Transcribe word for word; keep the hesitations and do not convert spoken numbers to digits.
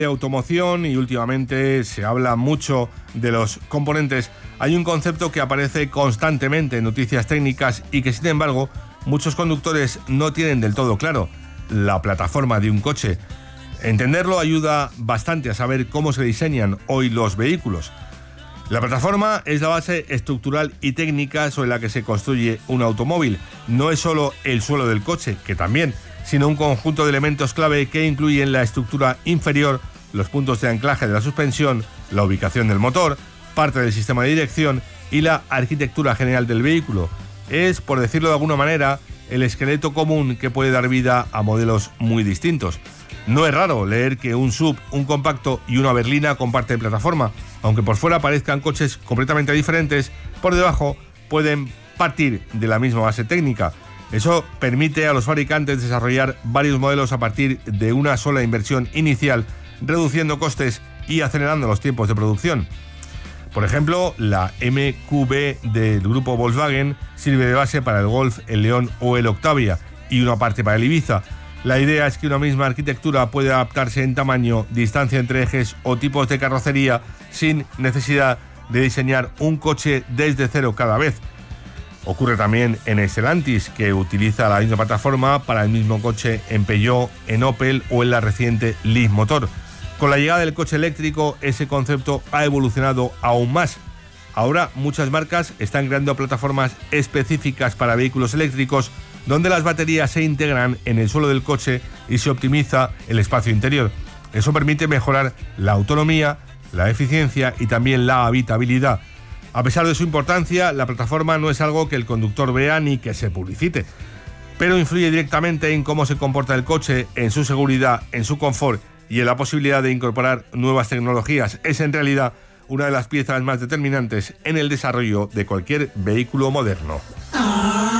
De automoción, y últimamente se habla mucho de los componentes, hay un concepto que aparece constantemente en noticias técnicas y que, sin embargo, muchos conductores no tienen del todo claro: la plataforma de un coche. Entenderlo ayuda bastante a saber cómo se diseñan hoy los vehículos. La plataforma es la base estructural y técnica sobre la que se construye un automóvil. No es solo el suelo del coche, que también, sino un conjunto de elementos clave que incluyen la estructura inferior, los puntos de anclaje de la suspensión, la ubicación del motor, parte del sistema de dirección y la arquitectura general del vehículo. Es, por decirlo de alguna manera, el esqueleto común que puede dar vida a modelos muy distintos. No es raro leer que un S U V, un compacto y una berlina comparten plataforma. Aunque por fuera parezcan coches completamente diferentes, por debajo pueden partir de la misma base técnica. Eso permite a los fabricantes desarrollar varios modelos a partir de una sola inversión inicial, reduciendo costes y acelerando los tiempos de producción. Por ejemplo, la M Q B del grupo Volkswagen sirve de base para el Golf, el León o el Octavia, y una parte para el Ibiza. La idea es que una misma arquitectura puede adaptarse en tamaño, distancia entre ejes o tipos de carrocería sin necesidad de diseñar un coche desde cero cada vez. Ocurre también en Stellantis, que utiliza la misma plataforma para el mismo coche en Peugeot, en Opel o en la reciente Leapmotor. Con la llegada del coche eléctrico, ese concepto ha evolucionado aún más. Ahora muchas marcas están creando plataformas específicas para vehículos eléctricos, donde las baterías se integran en el suelo del coche y se optimiza el espacio interior. Eso permite mejorar la autonomía, la eficiencia y también la habitabilidad. A pesar de su importancia, la plataforma no es algo que el conductor vea ni que se publicite, pero influye directamente en cómo se comporta el coche, en su seguridad, en su confort y en la posibilidad de incorporar nuevas tecnologías. Es en realidad una de las piezas más determinantes en el desarrollo de cualquier vehículo moderno.